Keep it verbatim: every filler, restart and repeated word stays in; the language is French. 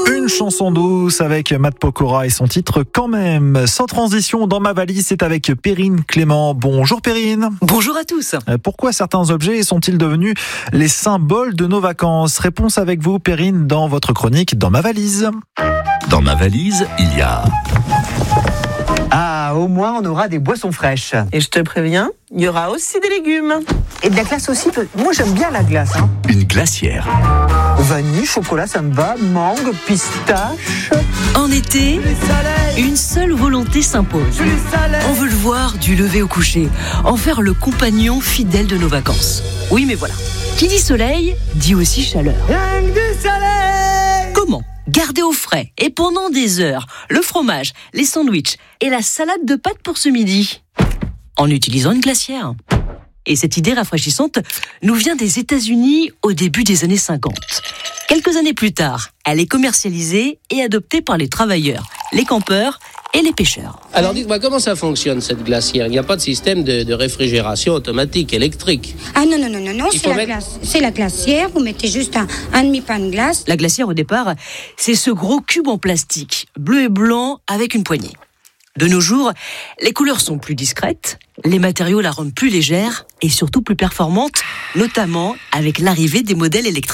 Une chanson douce avec Matt Pokora et son titre Quand même. Sans transition, dans ma valise, c'est avec Perrine Clément. Bonjour Perrine. Bonjour à tous. Pourquoi certains objets sont-ils devenus les symboles de nos vacances? Réponse avec vous Perrine dans votre chronique Dans ma valise. Dans ma valise, il y a... Ah, au moins on aura des boissons fraîches. Et je te préviens, il y aura aussi des légumes. Et de la glace aussi. Moi j'aime bien la glace. Hein. Une glacière. Vanille, chocolat, ça me va. Mangue, pistache. En été, une seule volonté s'impose. On veut le voir du lever au coucher, en faire le compagnon fidèle de nos vacances. Oui, mais voilà. Qui dit soleil, dit aussi chaleur. Rien que du soleil. Comment garder au frais et pendant des heures le fromage, les sandwichs et la salade de pâtes pour ce midi? En utilisant une glacière. Et cette idée rafraîchissante nous vient des États-Unis au début des années cinquante. Quelques années plus tard, elle est commercialisée et adoptée par les travailleurs, les campeurs et les pêcheurs. Alors dites-moi, comment ça fonctionne cette glacière? Il n'y a pas de système de, de réfrigération automatique, électrique? Ah non, non, non, non, non, c'est la, mettre... glace, c'est la glacière, vous mettez juste un, un demi-pain de glace. La glacière au départ, c'est ce gros cube en plastique, bleu et blanc avec une poignée. De nos jours, les couleurs sont plus discrètes, les matériaux la rendent plus légère et surtout plus performante, notamment avec l'arrivée des modèles électriques.